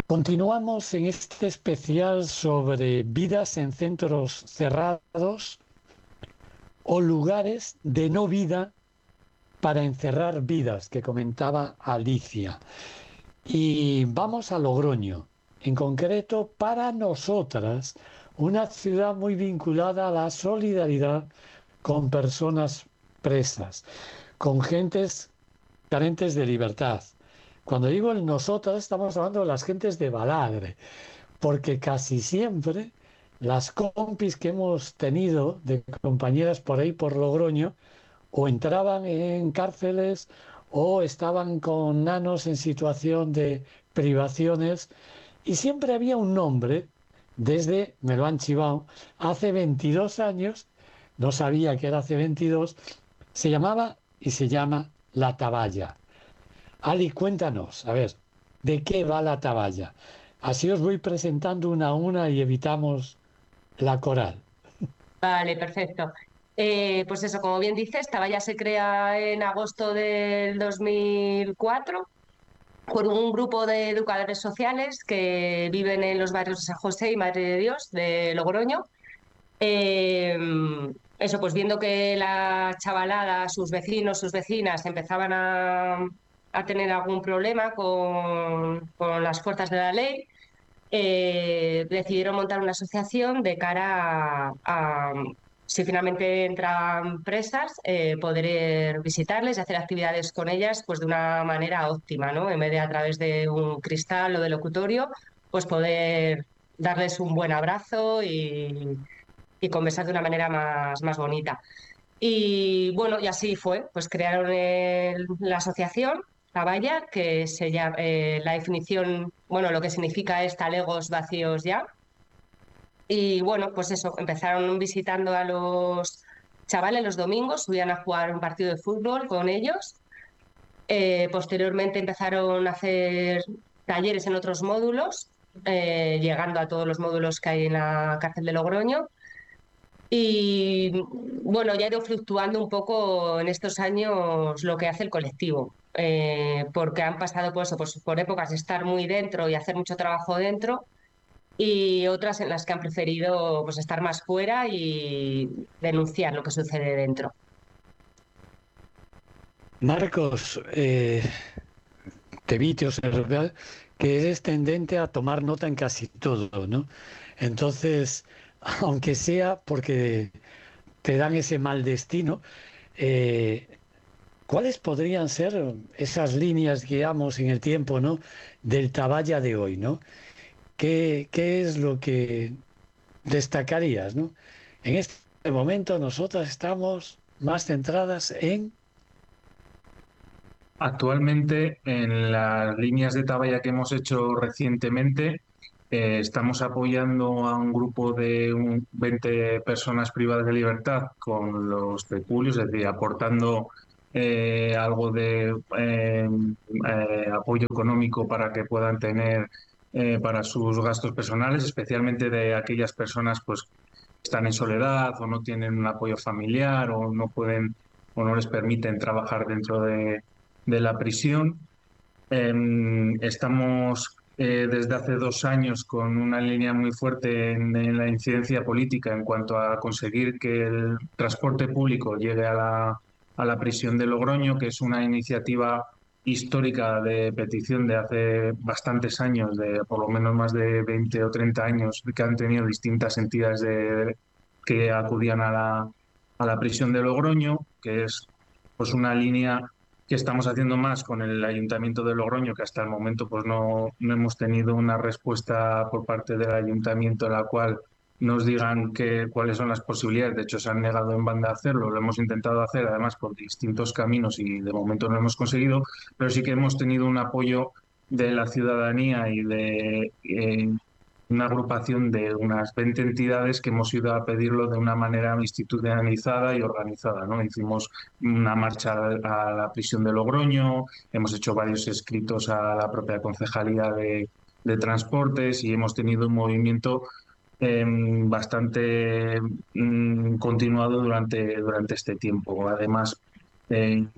Continuamos en este especial sobre vidas en centros cerrados o lugares de no vida para encerrar vidas, que comentaba Alicia. Y vamos a Logroño, en concreto para nosotras, una ciudad muy vinculada a la solidaridad con personas presas, con gentes carentes de libertad. Cuando digo el nosotras, estamos hablando de las gentes de Baladre, porque casi siempre las compis que hemos tenido de compañeras por ahí por Logroño o entraban en cárceles o estaban con nanos en situación de privaciones y siempre había un nombre, desde, me lo han chivado, hace 22 años, no sabía que era hace 22, se llamaba y se llama La Taballa. Ali, cuéntanos, a ver, ¿de qué va La Taballa? Así os voy presentando una a una y evitamos la coral. Vale, perfecto. Pues eso, como bien dices, Tabaya se crea en agosto del 2004 por un grupo de educadores sociales que viven en los barrios de San José y Madre de Dios de Logroño. Eh, Eso, pues viendo que la chavalada, sus vecinos, sus vecinas empezaban a tener algún problema con las fuerzas de la ley, decidieron montar una asociación de cara si finalmente entran presas, poder visitarles y hacer actividades con ellas pues de una manera óptima, ¿no? En vez de a través de un cristal o de locutorio, pues poder darles un buen abrazo y conversar de una manera más bonita. Y bueno, y así fue, pues crearon la asociación, la valla, que se llama, la definición, bueno, lo que significa es talegos vacíos ya. Y bueno, pues eso, empezaron visitando a los chavales los domingos, subían a jugar un partido de fútbol con ellos. Posteriormente empezaron a hacer talleres en otros módulos, llegando a todos los módulos que hay en la cárcel de Logroño. Y bueno, ya ha ido fluctuando un poco en estos años lo que hace el colectivo, porque han pasado por eso, pues, por épocas de estar muy dentro y hacer mucho trabajo dentro, y otras en las que han preferido pues, estar más fuera y denunciar lo que sucede dentro. Marcos, te vi, te observé que eres tendente a tomar nota en casi todo, ¿no? Entonces, aunque sea porque te dan ese mal destino, eh, ¿cuáles podrían ser esas líneas, digamos, en el tiempo, ¿no? Del Tabaya de hoy, ¿no? ¿Qué es lo que destacarías, ¿no? En este momento nosotras estamos más centradas en... Actualmente, en las líneas de Tabaya que hemos hecho recientemente, estamos apoyando a un grupo de 20 personas privadas de libertad con los peculios, es decir, aportando algo de apoyo económico para que puedan tener para sus gastos personales, especialmente de aquellas personas pues, que están en soledad o no tienen un apoyo familiar o no pueden o no les permiten trabajar dentro de la prisión. Estamos desde hace 2 años con una línea muy fuerte en la incidencia política en cuanto a conseguir que el transporte público llegue a la prisión de Logroño, que es una iniciativa histórica de petición de hace bastantes años, de por lo menos más de 20 o 30 años, que han tenido distintas entidades que acudían a la prisión de Logroño, que es pues una línea que estamos haciendo más con el Ayuntamiento de Logroño, que hasta el momento pues no hemos tenido una respuesta por parte del Ayuntamiento en la cual nos digan cuáles son las posibilidades. De hecho, se han negado en banda a hacerlo. Lo hemos intentado hacer, además, por distintos caminos y de momento no lo hemos conseguido, pero sí que hemos tenido un apoyo de la ciudadanía y de una agrupación de unas 20 entidades que hemos ido a pedirlo de una manera institucionalizada y organizada, ¿no? Hicimos una marcha a la prisión de Logroño, hemos hecho varios escritos a la propia Concejalía de Transportes y hemos tenido un movimiento bastante continuado durante este tiempo. Además,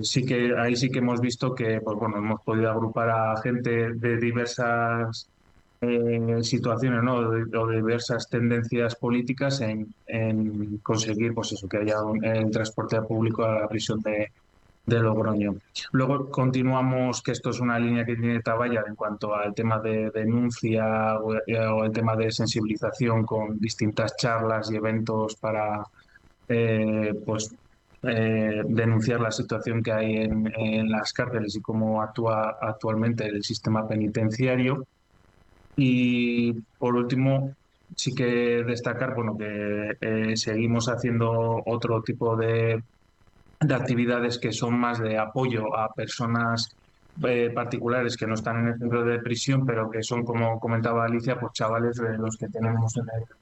ahí sí que hemos visto que pues bueno, hemos podido agrupar a gente de diversas situaciones, ¿no? O diversas tendencias políticas en conseguir, pues eso, que haya el transporte público a la prisión de Logroño. Luego continuamos, que esto es una línea que tiene Tabaya en cuanto al tema de denuncia o el tema de sensibilización con distintas charlas y eventos para pues denunciar la situación que hay en las cárceles y cómo actúa actualmente el sistema penitenciario. Y por último, sí que destacar, bueno, que seguimos haciendo otro tipo de actividades que son más de apoyo a personas particulares que no están en el centro de prisión, pero que son, como comentaba Alicia, pues chavales de los que tenemos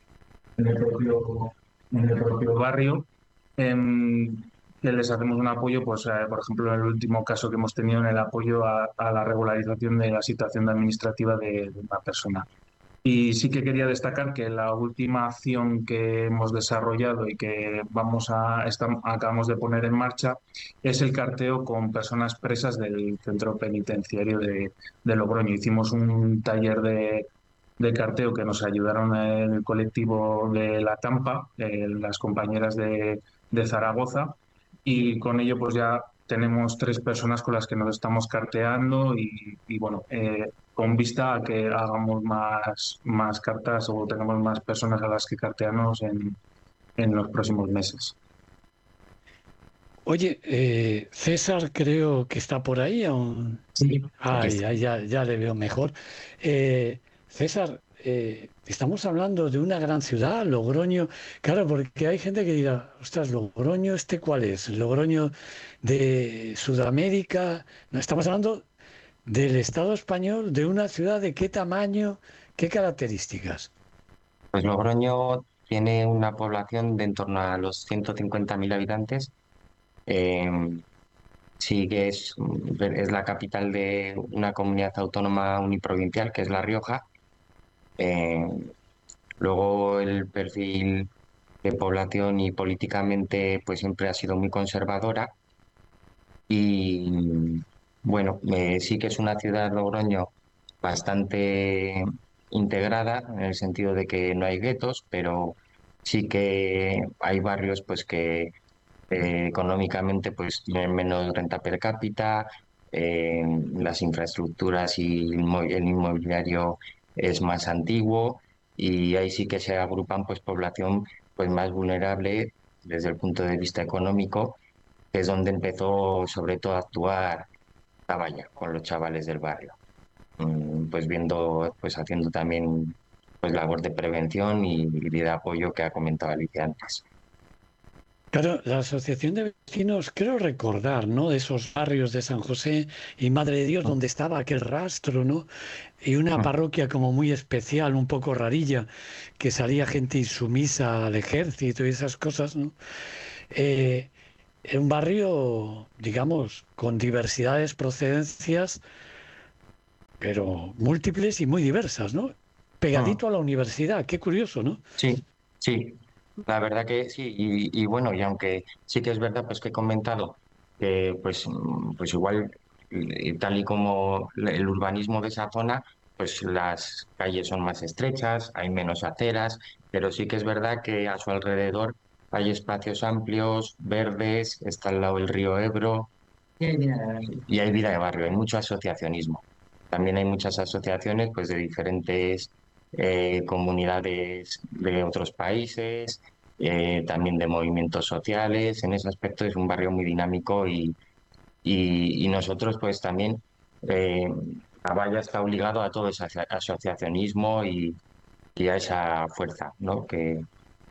en el propio barrio, em, que les hacemos un apoyo, pues por ejemplo, en el último caso que hemos tenido en el apoyo a la regularización de la situación administrativa de una persona. Y sí que quería destacar que la última acción que hemos desarrollado y que acabamos de poner en marcha es el carteo con personas presas del centro penitenciario de Logroño. Hicimos un taller de carteo que nos ayudaron el colectivo de La Campa, las compañeras de Zaragoza, y con ello pues ya tenemos 3 personas con las que nos estamos carteando y bueno, con vista a que hagamos más cartas o tengamos más personas a las que cartearnos en los próximos meses. Oye, César creo que está por ahí aún. Sí, aquí Ay, está. ay, ya le veo mejor. César, estamos hablando de una gran ciudad, Logroño. Claro, porque hay gente que dirá, ostras, Logroño, ¿este cuál es? Logroño de Sudamérica. No, estamos hablando del Estado español, de una ciudad de qué tamaño, qué características. Pues Logroño tiene una población de en torno a los 150.000 habitantes. Eh, sí que es la capital de una comunidad autónoma uniprovincial, que es La Rioja. Eh, Luego el perfil de población y políticamente pues siempre ha sido muy conservadora y bueno, sí que es una ciudad, Logroño, bastante integrada en el sentido de que no hay guetos, pero sí que hay barrios pues que económicamente pues tienen menos renta per cápita, las infraestructuras y el inmobiliario es más antiguo y ahí sí que se agrupan pues población pues más vulnerable desde el punto de vista económico, que es donde empezó sobre todo a actuar Tabaya con los chavales del barrio. Pues viendo, pues haciendo también pues labor de prevención y de apoyo que ha comentado Alicia antes. Claro, la Asociación de Vecinos, creo recordar, ¿no? De esos barrios de San José y Madre de Dios, donde estaba aquel rastro, ¿no? Y una parroquia como muy especial, un poco rarilla, que salía gente insumisa al ejército y esas cosas, ¿no? Eh, en un barrio, digamos, con diversidades, procedencias, pero múltiples y muy diversas, ¿no? Mm. Pegadito a la universidad, qué curioso, ¿no? Sí, sí, la verdad que sí, y bueno, y aunque sí que es verdad pues que he comentado que pues igual tal y como el urbanismo de esa zona, pues las calles son más estrechas, hay menos aceras, pero sí que es verdad que a su alrededor hay espacios amplios, verdes, está al lado el río Ebro y hay vida de barrio, hay mucho asociacionismo. También hay muchas asociaciones pues de diferentes comunidades de otros países, también de movimientos sociales. En ese aspecto es un barrio muy dinámico y nosotros pues también, eh, Avalla está obligado a todo ese asociacionismo y a esa fuerza, ¿no? Que,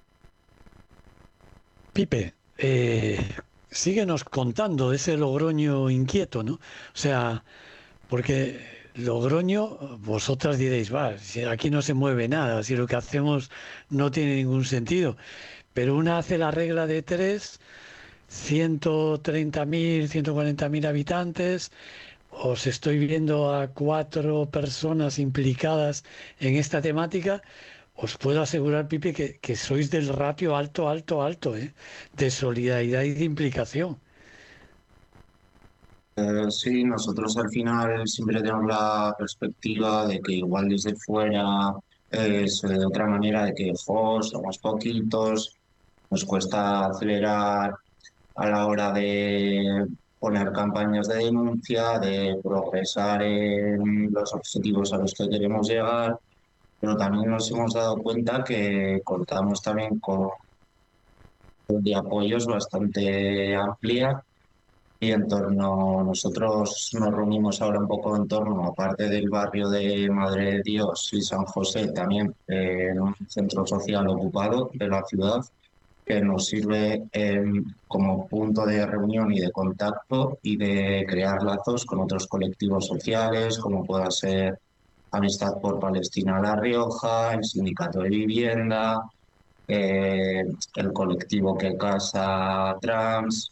Pipe, síguenos contando de ese Logroño inquieto, ¿no? O sea, porque Logroño, vosotras diréis, va, si aquí no se mueve nada, si lo que hacemos no tiene ningún sentido, pero una hace la regla de tres, 130.000, 140.000 habitantes, os estoy viendo a 4 personas implicadas en esta temática. Os puedo asegurar, Pipe, que sois del ratio alto, alto, alto, ¿eh? De solidaridad y de implicación. Sí, nosotros al final siempre tenemos la perspectiva de que igual desde fuera es de otra manera, de que somos poquitos, nos cuesta acelerar a la hora de poner campañas de denuncia, de progresar en los objetivos a los que queremos llegar, pero también nos hemos dado cuenta que contamos también con de apoyos bastante amplia y en torno, nosotros nos reunimos ahora un poco en torno, aparte del barrio de Madre de Dios y San José, también en un centro social ocupado de la ciudad, que nos sirve como punto de reunión y de contacto y de crear lazos con otros colectivos sociales, como pueda ser Amistad por Palestina La Rioja, el Sindicato de Vivienda, eh, el colectivo Que Casa Trans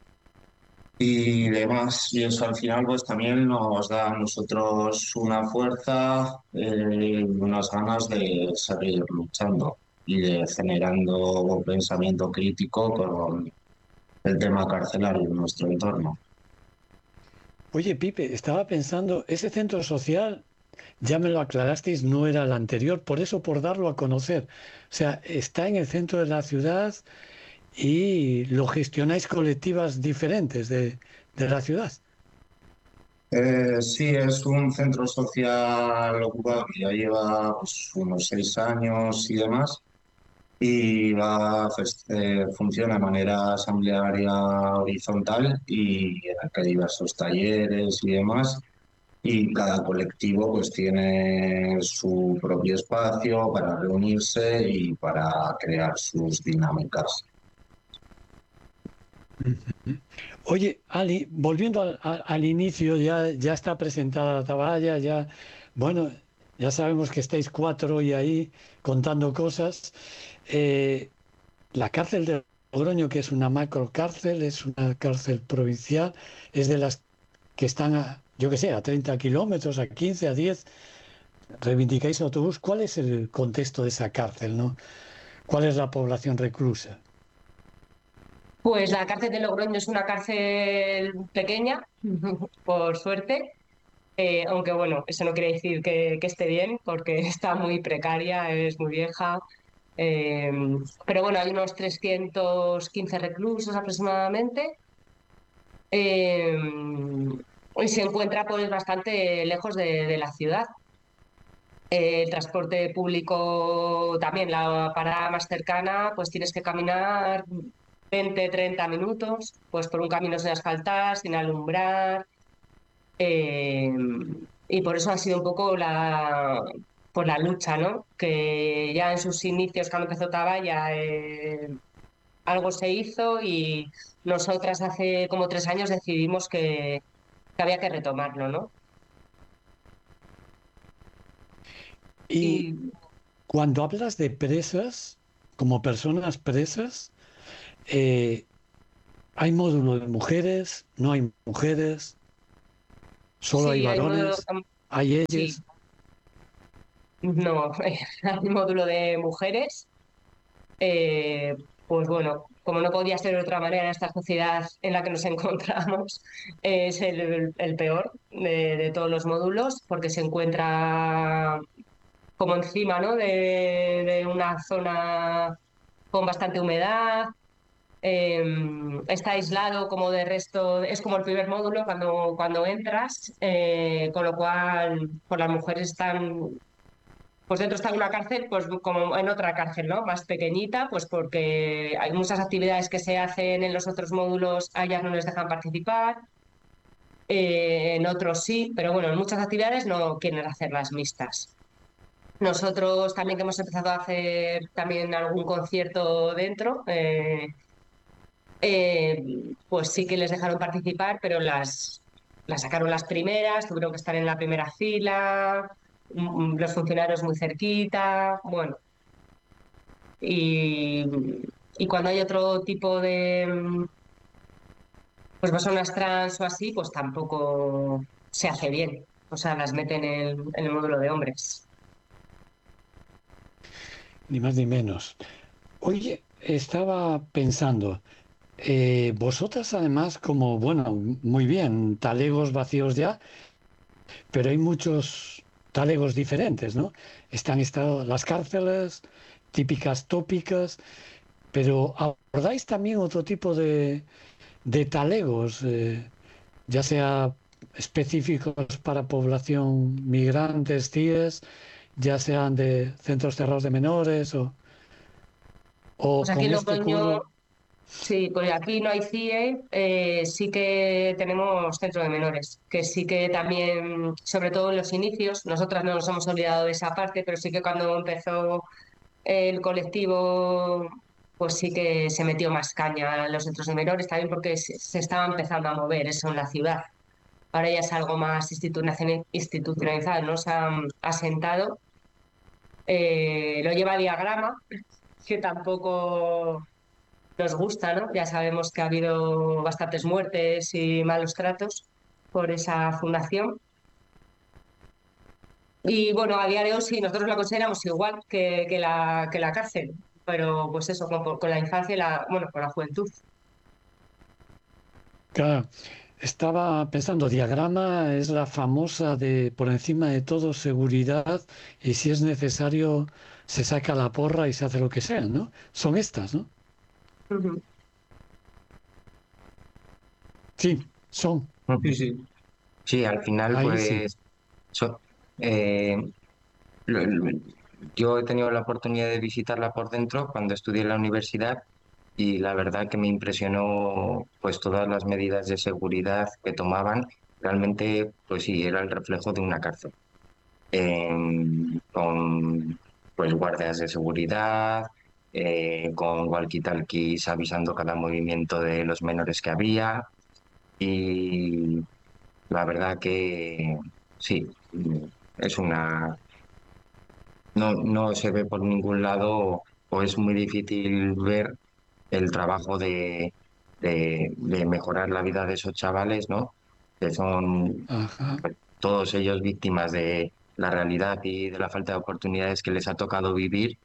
y demás. Y eso al final pues también nos da a nosotros una fuerza y unas ganas de seguir luchando y de generando pensamiento crítico con el tema carcelario en nuestro entorno. Oye, Pipe, estaba pensando, ese centro social, ya me lo aclarasteis, no era el anterior, por eso por darlo a conocer. O sea, está en el centro de la ciudad y lo gestionáis colectivas diferentes de la ciudad. Sí, es un centro social ocupado que ya lleva pues, unos 6 años y demás, y funciona de manera asamblearia horizontal y en el que hay diversos talleres y demás. Y cada colectivo pues tiene su propio espacio para reunirse y para crear sus dinámicas. Oye, Ali, volviendo al inicio, ya está presentada la taballa, ya, bueno, ya sabemos que estáis cuatro y ahí contando cosas. Eh, la cárcel de Logroño, que es una macro cárcel, es una cárcel provincial, es de las que están yo que sé, a 30 kilómetros, a 15, a 10. Reivindicáis autobús. ¿Cuál es el contexto de esa cárcel, no? ¿Cuál es la población reclusa? Pues la cárcel de Logroño es una cárcel pequeña, por suerte, aunque bueno, eso no quiere decir que esté bien, porque está muy precaria, es muy vieja. eh, pero bueno, hay unos 315 reclusos aproximadamente. eh, y se encuentra pues bastante lejos de la ciudad. El transporte público también, la parada más cercana, pues tienes que caminar 20, 30 minutos, pues por un camino sin asfaltar, sin alumbrar. eh, y por eso ha sido un poco por la lucha, ¿no? Que ya en sus inicios, cuando empezó Tabaya, algo se hizo y nosotras hace como 3 años decidimos que había que retomarlo, ¿no? Y Y cuando hablas de presas, como personas presas, eh, ¿hay módulo de mujeres? ¿No hay mujeres? ¿Solo hay sí, varones? ¿Hay sí, ellas? no, hay módulo de mujeres. eh, pues bueno, como no podía ser de otra manera en esta sociedad en la que nos encontramos, es el peor de todos los módulos porque se encuentra como encima, ¿no? de una zona con bastante humedad. Está aislado como de resto, es como el primer módulo cuando entras, con lo cual pues las mujeres están, pues dentro está una cárcel, pues como en otra cárcel, ¿no? Más pequeñita, pues porque hay muchas actividades que se hacen en los otros módulos, a ellas no les dejan participar, en otros sí, pero bueno, en muchas actividades no quieren hacerlas mixtas. Nosotros también que hemos empezado a hacer también algún concierto dentro, pues sí que les dejaron participar, pero las sacaron las primeras, tuvieron que estar en la primera fila, los funcionarios muy cerquita, bueno, y, y cuando hay otro tipo de pues personas trans o así, pues tampoco se hace bien, o sea, las meten en el módulo de hombres. Ni más ni menos. Oye, estaba pensando, Vosotras además, como, bueno, muy bien, talegos vacíos ya, pero hay muchos talegos diferentes, ¿no? Están las cárceles, típicas tópicas, pero abordáis también otro tipo de talegos, ya sea específicos para población migrantes, CIES, ya sean de centros cerrados de menores o Pues aquí con en este Logroño, curro. sí, pues aquí no hay CIE, sí que tenemos centro de menores, que sí que también, sobre todo en los inicios, nosotras no nos hemos olvidado de esa parte, pero sí que cuando empezó el colectivo, pues sí que se metió más caña a los centros de menores, también porque se estaba empezando a mover eso en la ciudad. Ahora ya es algo más institucionalizado, ¿no? Se ha asentado. Lo lleva Diagrama, que tampoco nos gusta, ¿no? Ya sabemos que ha habido bastantes muertes y malos tratos por esa fundación. Y bueno, a día de hoy sí, nosotros la consideramos igual que la cárcel, pero pues eso, con la infancia y bueno, con la juventud. Claro, estaba pensando, diagrama es la famosa de por encima de todo seguridad y si es necesario se saca la porra y se hace lo que sea, ¿no? Son estas, ¿no? Ujú. Sí, son. Sí, sí. Sí, al final, Ahí sí. pues, so- eh, lo- lo- yo he tenido la oportunidad de visitarla por dentro cuando estudié en la universidad y la verdad que me impresionó pues todas las medidas de seguridad que tomaban. Realmente, pues sí, era el reflejo de una cárcel. Con pues guardias de seguridad, con walkie-talkies avisando cada movimiento de los menores que había y la verdad que sí, es una no se ve por ningún lado o es muy difícil ver el trabajo de mejorar la vida de esos chavales, ¿no? Que son Ajá. pues, todos ellos víctimas de la realidad y de la falta de oportunidades que les ha tocado vivir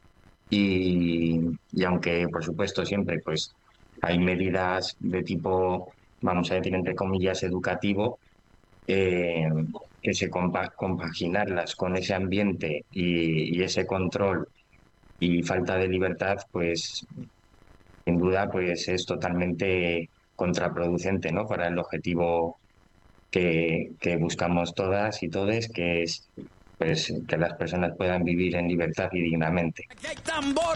y aunque por supuesto siempre pues hay medidas de tipo, vamos a decir entre comillas, educativo, eh, que se compaginarlas con ese ambiente y ese control y falta de libertad, pues sin duda pues es totalmente contraproducente, ¿no? Para el objetivo que buscamos todas y todes, que es pues que las personas puedan vivir en libertad y dignamente.